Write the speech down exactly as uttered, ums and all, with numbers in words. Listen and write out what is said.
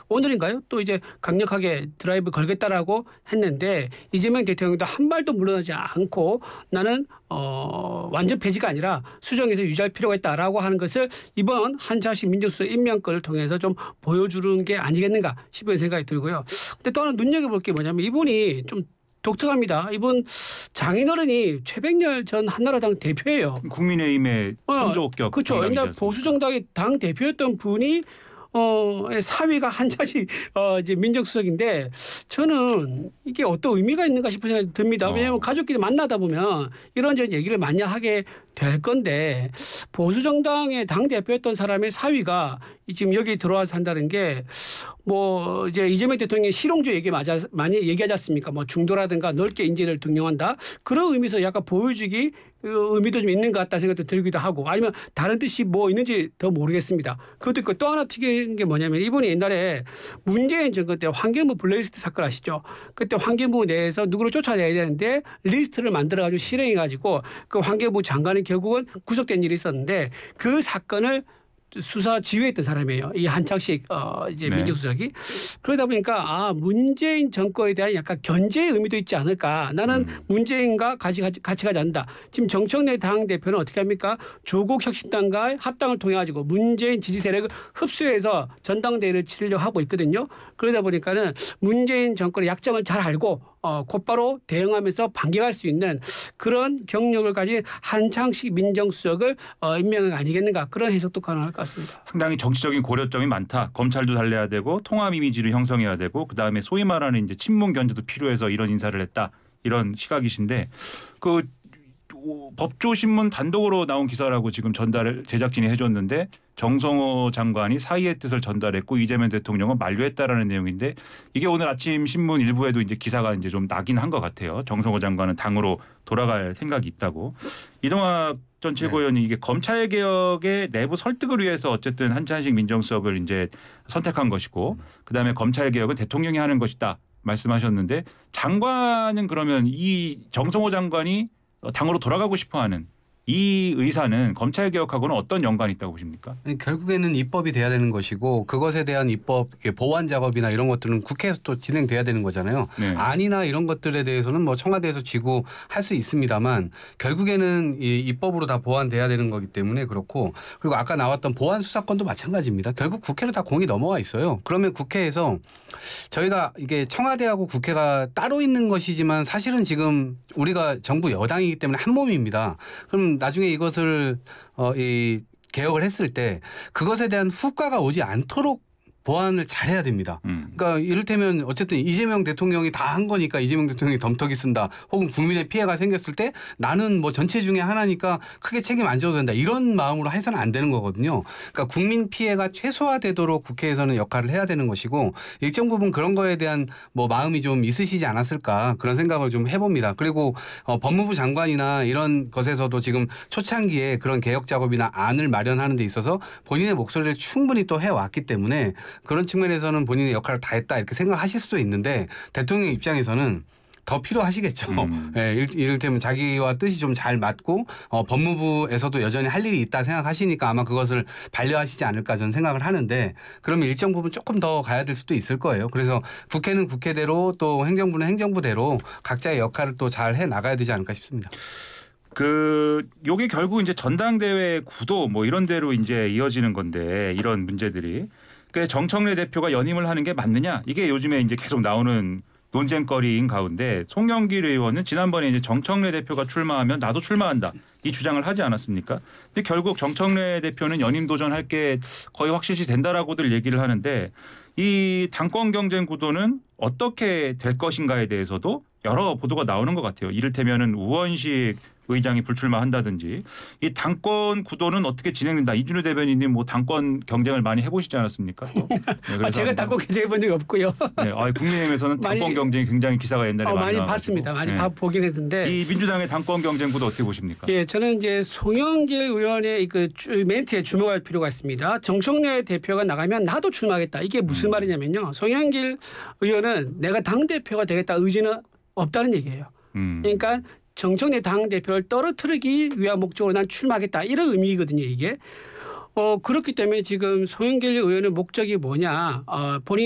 오늘인가요? 또 이제 강력하게 드라이브 걸겠다라고 했는데 이재명 대통령도 한 발도 물러나지 않고 나는 어 완전 폐지가 아니라 수정해서 유지할 필요가 있다라고 하는 것을 이번 한창식 민정수석 임명권을 통해서 좀 보여주는 게 아니겠는가 싶은 생각이 들고요. 근데 또 하나 눈여겨볼 게 뭐냐면 이분이 좀 독특합니다. 이분 장인어른이 최백렬 전 한나라당 대표예요. 국민의힘의 선조격. 어, 그렇죠. 옛날 보수정당의 당 대표였던 분이 어, 사위가 한창식 어, 이제 민정수석인데 저는 이게 어떤 의미가 있는가 싶은 생각이 듭니다. 왜냐하면 어. 가족끼리 만나다 보면 이런저런 얘기를 많이 하게 될 건데 보수정당의 당 대표였던 사람의 사위가 지금 여기 들어와서 한다는 게 뭐 이제 이재명 대통령이 실용주 얘기 맞아 많이 얘기하지 않습니까? 뭐 중도라든가 넓게 인재를 등용한다 그런 의미에서 약간 보여주기 의미도 좀 있는 것 같다 생각도 들기도 하고 아니면 다른 뜻이 뭐 있는지 더 모르겠습니다. 그것도 있고 또 하나 특이한 게 뭐냐면 이분이 옛날에 문재인 정권 때 환경부 블랙리스트 사건 아시죠? 그때 환경부 내에서 누구를 쫓아내야 되는데 리스트를 만들어가지고 실행해가지고 그 환경부 장관이 결국은 구속된 일이 있었는데 그 사건을 수사 지휘했던 사람이에요. 이 한창식 어 이제 네. 민정수석이 그러다 보니까 아 문재인 정권에 대한 약간 견제의 의미도 있지 않을까. 나는 음. 문재인과 같이, 같이 같이 가지 않는다. 지금 정청래 당 대표는 어떻게 합니까? 조국 혁신당과의 합당을 통해 가지고 문재인 지지 세력을 흡수해서 전당대회를 치르려고 하고 있거든요. 그러다 보니까는 문재인 정권의 약점을 잘 알고 어, 곧바로 대응하면서 반격할 수 있는 그런 경력을 가진 한창식 민정수석을 어, 임명한 거 아니겠는가 그런 해석도 가능할 것 같습니다. 상당히 정치적인 고려점이 많다. 검찰도 달래야 되고 통합 이미지를 형성해야 되고 그다음에 소위 말하는 이제 친문 견제도 필요해서 이런 인사를 했다. 이런 시각이신데 그 법조신문 단독으로 나온 기사라고 지금 전달을 제작진이 해줬는데 정성호 장관이 사의의 뜻을 전달했고 이재명 대통령은 만류했다라는 내용인데 이게 오늘 아침 신문 일부에도 이제 기사가 이제 좀 나긴 한 것 같아요. 정성호 장관은 당으로 돌아갈 생각이 있다고. 이동학 전 최고위원이 네. 이게 검찰 개혁의 내부 설득을 위해서 어쨌든 한창식 민정수석을 이제 선택한 것이고 그다음에 검찰 개혁은 대통령이 하는 것이다 말씀하셨는데 장관은 그러면 이 정성호 장관이 당으로 돌아가고 싶어하는 이 의사는 검찰 개혁하고는 어떤 연관이 있다고 보십니까? 결국에는 입법이 돼야 되는 것이고 그것에 대한 입법 보완 작업이나 이런 것들은 국회에서 또 진행돼야 되는 거잖아요. 네. 안이나 이런 것들에 대해서는 뭐 청와대에서 지고 할 수 있습니다만 결국에는 이 입법으로 다 보완돼야 되는 거기 때문에 그렇고 그리고 아까 나왔던 보완 수사권도 마찬가지입니다. 결국 국회로 다 공이 넘어가 있어요. 그러면 국회에서 저희가 이게 청와대하고 국회가 따로 있는 것이지만 사실은 지금 우리가 정부 여당이기 때문에 한 몸입니다. 그럼 나중에 이것을 어, 이 개혁을 했을 때 그것에 대한 후과가 오지 않도록 보완을 잘해야 됩니다. 음. 그러니까 이를테면 어쨌든 이재명 대통령이 다 한 거니까 이재명 대통령이 덤터기 쓴다. 혹은 국민의 피해가 생겼을 때 나는 뭐 전체 중에 하나니까 크게 책임 안 져도 된다. 이런 마음으로 해서는 안 되는 거거든요. 그러니까 국민 피해가 최소화되도록 국회에서는 역할을 해야 되는 것이고 일정 부분 그런 거에 대한 뭐 마음이 좀 있으시지 않았을까 그런 생각을 좀 해봅니다. 그리고 어, 법무부 장관이나 이런 것에서도 지금 초창기에 그런 개혁 작업이나 안을 마련하는 데 있어서 본인의 목소리를 충분히 또 해왔기 때문에 그런 측면에서는 본인의 역할을 다 했다 이렇게 생각하실 수도 있는데 대통령 입장에서는 더 필요하시겠죠. 음. 예, 이를테면 자기와 뜻이 좀 잘 맞고 어, 법무부에서도 여전히 할 일이 있다 생각하시니까 아마 그것을 반려하시지 않을까 저는 생각을 하는데 그러면 일정 부분 조금 더 가야 될 수도 있을 거예요. 그래서 국회는 국회대로 또 행정부는 행정부대로 각자의 역할을 또 잘 해 나가야 되지 않을까 싶습니다. 그 요게 결국 이제 전당대회 구도 뭐 이런 대로 이제 이어지는 건데 이런 문제들이 그 정청래 대표가 연임을 하는 게 맞느냐 이게 요즘에 이제 계속 나오는 논쟁거리인 가운데 송영길 의원은 지난번에 이제 정청래 대표가 출마하면 나도 출마한다 이 주장을 하지 않았습니까? 근데 결국 정청래 대표는 연임 도전할 게 거의 확실시 된다라고들 얘기를 하는데 이 당권 경쟁 구도는 어떻게 될 것인가에 대해서도 여러 보도가 나오는 것 같아요. 이를테면은 우원식 의장이 불출마한다든지 이 당권 구도는 어떻게 진행된다. 이준우 대변인님 뭐 당권 경쟁을 많이 해보시지 않았습니까? 네, 아, 제가 당권 경쟁해 본 적이 없고요. 네, 아, 국민의힘에서는 당권 많이, 경쟁이 굉장히 기사가 옛날에 어, 많이, 많이 봤습니다. 많이 네. 보긴 했는데 이 민주당의 당권 경쟁 구도 어떻게 보십니까? 예, 저는 이제 송영길 의원의 그 멘트에 주목할 필요가 있습니다. 정청래 대표가 나가면 나도 출마하겠다. 이게 무슨 음. 말이냐면요. 송영길 의원은 내가 당 대표가 되겠다 의지는 없다는 얘기예요. 음. 그러니까. 정청래 당대표를 떨어뜨리기 위한 목적으로 난 출마하겠다 이런 의미거든요 이게. 어, 그렇기 때문에 지금 송영길 의원의 목적이 뭐냐. 어, 본인